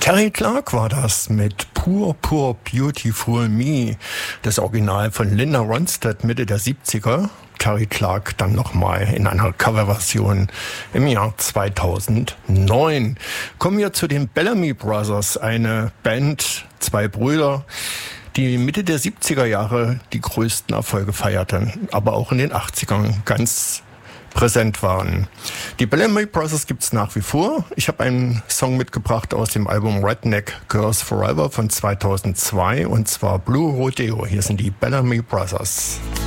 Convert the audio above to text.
Terry Clark war das mit Poor, Poor, Beautiful Me. Das Original von Linda Ronstadt Mitte der 70er. Terry Clark dann nochmal in einer Coverversion im Jahr 2009. Kommen wir zu den Bellamy Brothers, eine Band, zwei Brüder, die Mitte der 70er Jahre die größten Erfolge feierten, aber auch in den 80ern ganz präsent waren. Die Bellamy Brothers gibt's nach wie vor. Ich habe einen Song mitgebracht aus dem Album Redneck Girls Forever von 2002 und zwar Blue Rodeo. Hier sind die Bellamy Brothers.